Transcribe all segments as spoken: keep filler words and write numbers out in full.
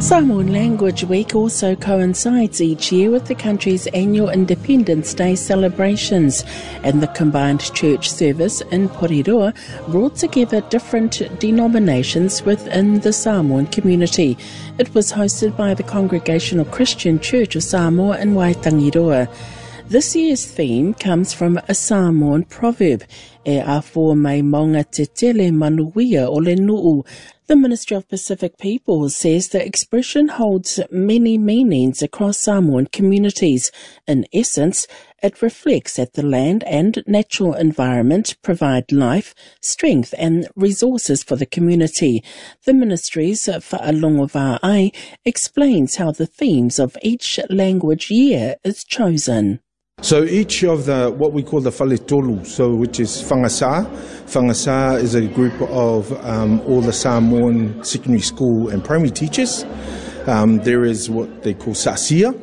Samoan Language Week also coincides each year with the country's annual Independence Day celebrations, and the combined church service in Porirua brought together different denominations within the Samoan community. It was hosted by the Congregational Christian Church of Samoa in Waitangiroa. This year's theme comes from a Samoan proverb, e afo mai maunga te tele manuia o le nuu. The Ministry of Pacific Peoples says the expression holds many meanings across Samoan communities. In essence, it reflects that the land and natural environment provide life, strength and resources for the community. The Ministry's Whaalongo Va'ai explains how the themes of each language year is chosen. So each of the, what we call the Whale Tolu, so which is Whangasa. Whangasa is a group of um, all the Samoan secondary school and primary teachers. Um, there is what they call Sa'asia.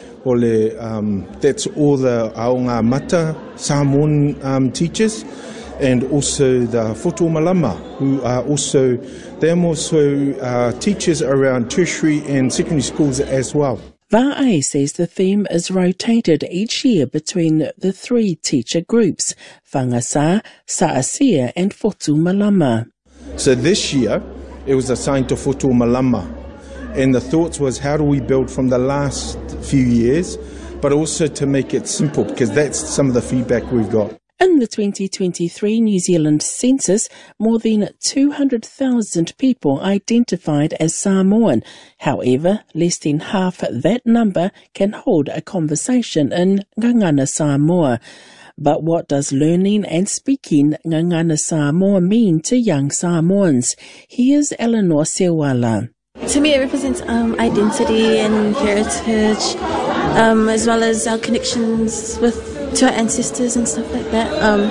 Ole, um, that's all the Aonga Mata Samoan um, teachers. And also the Foto Malama, who are also, they're also uh, teachers around tertiary and secondary schools as well. Va'ai says the theme is rotated each year between the three teacher groups, Whangasa, Sa'asia and Foto Malama. So this year, it was assigned to Foto Malama. And the thoughts was, how do we build from the last few years, but also to make it simple, because that's some of the feedback we've got. In the twenty twenty-three New Zealand census, more than two hundred thousand people identified as Samoan. However, less than half that number can hold a conversation in Ngangana Samoa. But what does learning and speaking Ngangana Samoa mean to young Samoans? Here's Eleanor Sewala. To me, it represents um, identity and heritage, um, as well as our connections with to our ancestors and stuff like that. Um,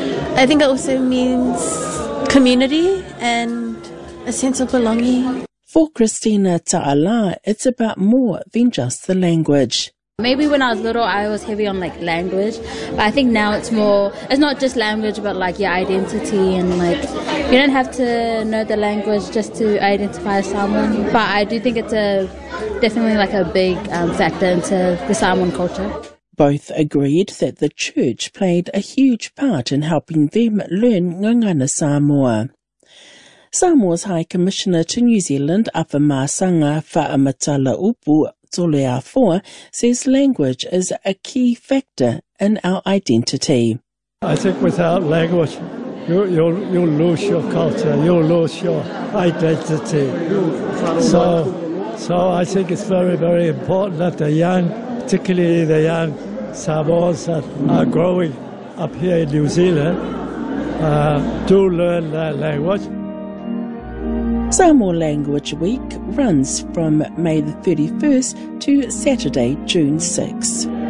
I think it also means community and a sense of belonging. For Christina Ta'ala, it's about more than just the language. Maybe when I was little, I was heavy on like language, but I think now it's more, it's not just language, but like your identity, and like you don't have to know the language just to identify as someone. But I do think it's a definitely like a big um, factor into the Samoan culture. Both agreed that the church played a huge part in helping them learn Ngangana Samoa. Samoa's High Commissioner to New Zealand, Afamasanga Fa'amatala Upu Toleafoa, says language is a key factor in our identity. I think without language, you, you'll, you'll lose your culture, you'll lose your identity. So, so I think it's very, very important that the young, particularly the young Samoans that are growing up here in New Zealand, uh, do learn that language. Samoa Language Week runs from May the thirty-first to Saturday, June sixth.